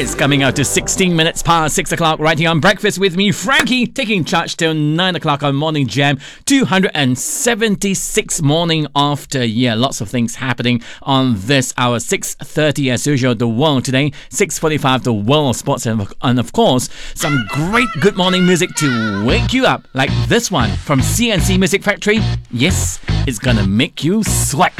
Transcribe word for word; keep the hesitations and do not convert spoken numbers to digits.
It's coming out to sixteen minutes past six o'clock right here on Breakfast with me, Frankie, taking charge till nine o'clock on Morning Jam, two hundred seventy-six morning after year. Lots of things happening on this hour. six thirty as usual, the world today. six forty-five, the world sports, and of, and of course, some great good morning music to wake you up, like this one from C N C Music Factory. Yes, it's gonna make you sweat.